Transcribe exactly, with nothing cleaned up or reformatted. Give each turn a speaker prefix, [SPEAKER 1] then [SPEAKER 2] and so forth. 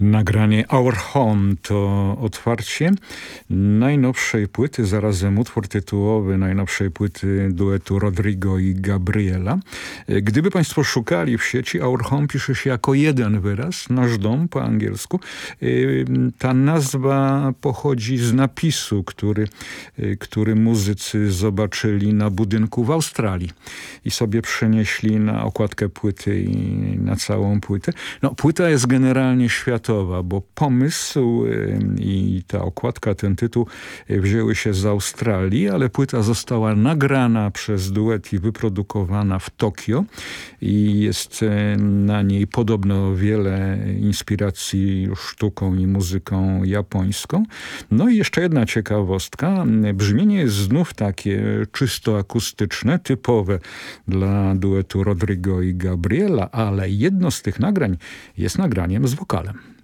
[SPEAKER 1] Nagranie Our Home to otwarcie najnowszej płyty, zarazem utwór tytułowy najnowszej płyty duetu Rodrigo i Gabriela. Gdyby Państwo szukali w sieci, Our Home pisze się jako jeden wyraz, nasz dom po angielsku. Ta nazwa pochodzi z napisu, który, który muzycy zobaczyli na budynku w Australii i sobie przenieśli na okładkę płyty i na całą płytę. No, płyta jest generalnie światowa, bo pomysł i ta okładka, ten tytuł wzięły się z Australii, ale płyta została nagrana przez duet i wyprodukowana w Tokio i jest na niej podobno wiele inspiracji sztuką i muzyką japońską. No i jeszcze jedna ciekawostka. Brzmienie jest znów takie czysto akustyczne, typowe dla duetu Rodrigo i Gabriela, ale jedno z tych nagrań jest nagraniem z wokalem.